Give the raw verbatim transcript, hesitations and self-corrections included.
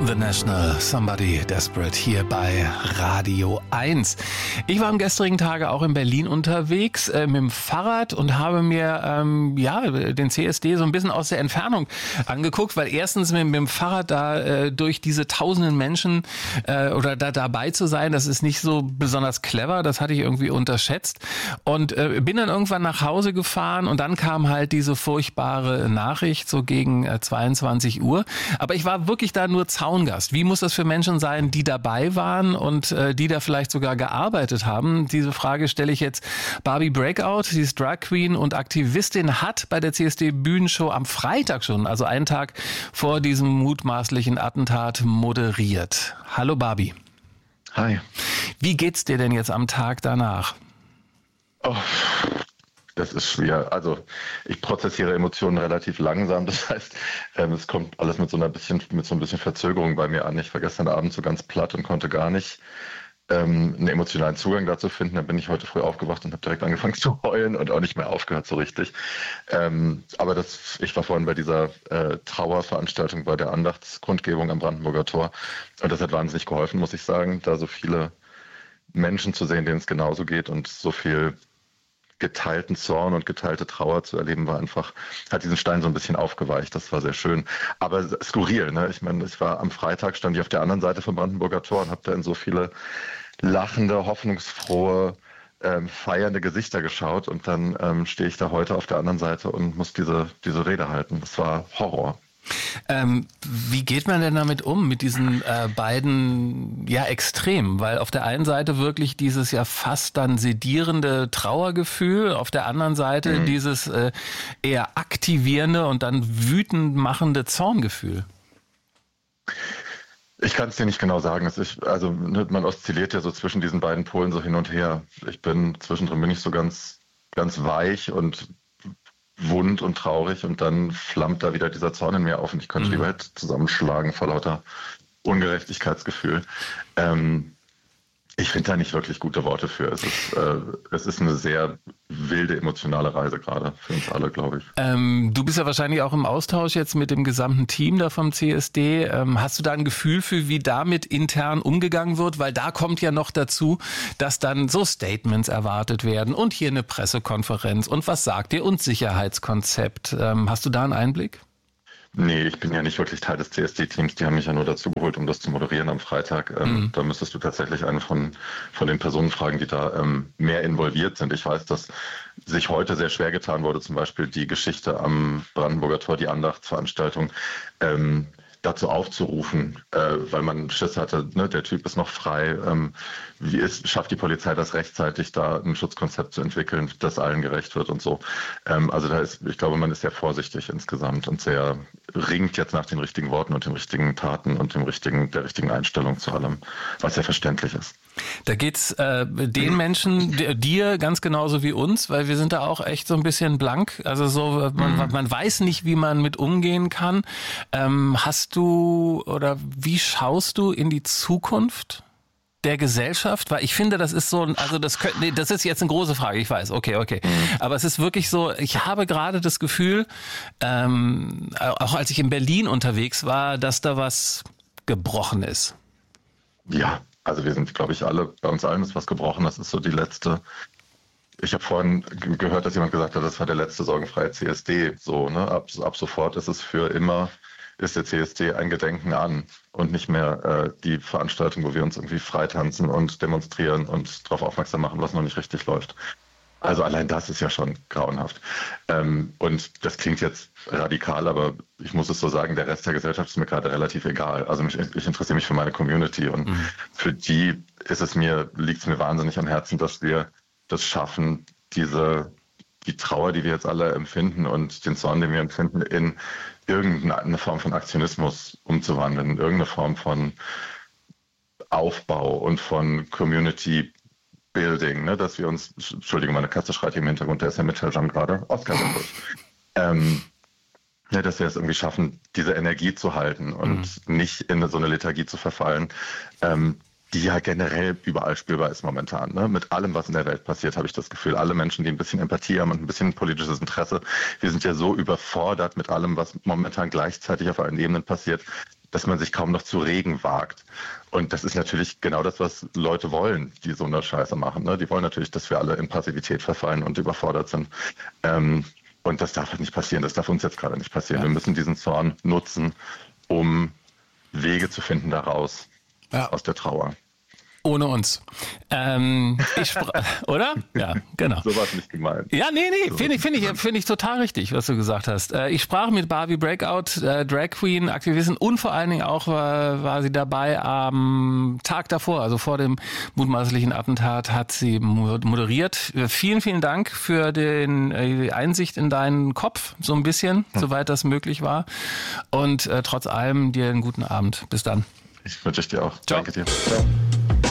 The National, Somebody Desperate hier bei Radio eins. Ich war am gestrigen Tage auch in Berlin unterwegs äh, mit dem Fahrrad und habe mir ähm, ja den C S D so ein bisschen aus der Entfernung angeguckt, weil erstens mit, mit dem Fahrrad da äh, durch diese tausenden Menschen äh, oder da dabei zu sein, das ist nicht so besonders clever, das hatte ich irgendwie unterschätzt und äh, bin dann irgendwann nach Hause gefahren und dann kam halt diese furchtbare Nachricht so gegen äh, zweiundzwanzig Uhr, aber ich war wirklich da nur Zaungast. Wie muss das für Menschen sein, die dabei waren und äh, die da vielleicht sogar gearbeitet haben? Diese Frage stelle ich jetzt Barbie Breakout. Sie ist Drag Queen und Aktivistin, hat bei der C S D-Bühnenshow am Freitag schon, also einen Tag vor diesem mutmaßlichen Attentat, moderiert. Hallo Barbie. Hi. Wie geht's dir denn jetzt am Tag danach? Oh. Das ist schwer. Also ich prozessiere Emotionen relativ langsam. Das heißt, ähm, es kommt alles mit so einer bisschen, mit so ein bisschen Verzögerung bei mir an. Ich war gestern Abend so ganz platt und konnte gar nicht ähm, einen emotionalen Zugang dazu finden. Dann bin ich heute früh aufgewacht und habe direkt angefangen zu heulen und auch nicht mehr aufgehört so richtig. Ähm, aber das, ich war vorhin bei dieser äh, Trauerveranstaltung bei der Andachtskundgebung am Brandenburger Tor und das hat wahnsinnig geholfen, muss ich sagen, da so viele Menschen zu sehen, denen es genauso geht und so viel geteilten Zorn und geteilte Trauer zu erleben, war einfach, hat diesen Stein so ein bisschen aufgeweicht. Das war sehr schön. Aber skurril, ne? Ich meine, ich war am Freitag, stand ich auf der anderen Seite vom Brandenburger Tor und habe da in so viele lachende, hoffnungsfrohe, ähm, feiernde Gesichter geschaut und dann ähm, stehe ich da heute auf der anderen Seite und muss diese, diese Rede halten. Das war Horror. Ähm, wie geht man denn damit um, mit diesen äh, beiden ja Extremen? Weil auf der einen Seite wirklich dieses ja fast dann sedierende Trauergefühl, auf der anderen Seite mhm. dieses äh, eher aktivierende und dann wütend machende Zorngefühl. Ich kann es dir nicht genau sagen. Ich, also man oszilliert ja so zwischen diesen beiden Polen so hin und her. Ich bin zwischendrin bin ich so ganz, ganz weich und wund und traurig und dann flammt da wieder dieser Zorn in mir auf und ich könnte mhm. die Welt zusammenschlagen vor lauter Ungerechtigkeitsgefühl. Ähm, ich finde da nicht wirklich gute Worte für. Es ist, äh, es ist eine sehr wilde emotionale Reise gerade für uns alle, glaube ich. Ähm, du bist ja wahrscheinlich auch im Austausch jetzt mit dem gesamten Team da vom C S D. Ähm, hast du da ein Gefühl für, wie damit intern umgegangen wird? Weil da kommt ja noch dazu, dass dann so Statements erwartet werden und hier eine Pressekonferenz und was sagt ihr und Sicherheitskonzept. Ähm, hast du da einen Einblick? Nee, ich bin ja nicht wirklich Teil des C S D-Teams. Die haben mich ja nur dazu geholt, um das zu moderieren am Freitag. Ähm, mhm. Da müsstest du tatsächlich eine von, von den Personen fragen, die da ähm, mehr involviert sind. Ich weiß, dass sich heute sehr schwer getan wurde, zum Beispiel die Geschichte am Brandenburger Tor, die Andachtsveranstaltung, ähm, dazu aufzurufen, äh, weil man Schiss hatte, ne, der Typ ist noch frei. Ähm, wie ist, schafft die Polizei das rechtzeitig, da ein Schutzkonzept zu entwickeln, das allen gerecht wird und so. Ähm, also da ist, ich glaube, man ist sehr vorsichtig insgesamt und sehr ringt jetzt nach den richtigen Worten und den richtigen Taten und dem richtigen, der richtigen Einstellung zu allem, was ja verständlich ist. Da geht's äh, den Menschen, dir ganz genauso wie uns, weil wir sind da auch echt so ein bisschen blank. Also so, man, mhm. man weiß nicht, wie man mit umgehen kann. Ähm, hast du oder wie schaust du in die Zukunft der Gesellschaft? Weil ich finde, das ist so, also das könnte, nee, das ist jetzt eine große Frage, ich weiß, okay, okay. Aber es ist wirklich so, ich habe gerade das Gefühl, ähm, auch als ich in Berlin unterwegs war, dass da was gebrochen ist. Ja. Also wir sind, glaube ich, alle, bei uns allen ist was gebrochen. Das ist so die letzte, ich habe vorhin gehört, dass jemand gesagt hat, das war der letzte sorgenfreie C S D. So, ne? Ab, ab sofort ist es für immer, ist der C S D ein Gedenken an und nicht mehr äh, die Veranstaltung, wo wir uns irgendwie freitanzen und demonstrieren und darauf aufmerksam machen, was noch nicht richtig läuft. Also allein das ist ja schon grauenhaft. Ähm, und das klingt jetzt radikal, aber ich muss es so sagen, der Rest der Gesellschaft ist mir gerade relativ egal. Also mich, ich interessiere mich für meine Community und mhm. für die ist es mir, liegt es mir wahnsinnig am Herzen, dass wir das schaffen, diese, die Trauer, die wir jetzt alle empfinden und den Zorn, den wir empfinden, in irgendeine Form von Aktionismus umzuwandeln, in irgendeine Form von Aufbau und von Community Building, ne, dass wir uns, Entschuldigung, meine Katze schreit hier im Hintergrund, der ist ja Mitteljan gerade, Oscar sind durch. Ähm, ja, dass wir es irgendwie schaffen, diese Energie zu halten und mhm. nicht in so eine Lethargie zu verfallen, ähm, die ja generell überall spürbar ist momentan. Ne? Mit allem, was in der Welt passiert, habe ich das Gefühl, alle Menschen, die ein bisschen Empathie haben und ein bisschen politisches Interesse, wir sind ja so überfordert mit allem, was momentan gleichzeitig auf allen Ebenen passiert, dass man sich kaum noch zu regen wagt. Und das ist natürlich genau das, was Leute wollen, die so eine Scheiße machen. Ne? Die wollen natürlich, dass wir alle in Passivität verfallen und überfordert sind. Ähm, und das darf halt nicht passieren. Das darf uns jetzt gerade nicht passieren. Ja. Wir müssen diesen Zorn nutzen, um Wege zu finden daraus, ja. aus der Trauer. Ohne uns. Ähm, ich spr- oder? Ja, genau. So war es nicht gemeint. Ja, nee, nee, so finde ich, finde ich, finde ich total richtig, was du gesagt hast. Äh, ich sprach mit Barbie Breakout, äh, Drag Queen, Aktivistin und vor allen Dingen auch war, war sie dabei am Tag davor, also vor dem mutmaßlichen Attentat hat sie moderiert. Vielen, vielen Dank für den, äh, die Einsicht in deinen Kopf, so ein bisschen, hm. soweit das möglich war. Und äh, trotz allem dir einen guten Abend. Bis dann. Ich wünsche dir auch. Ciao. Danke dir. Ciao.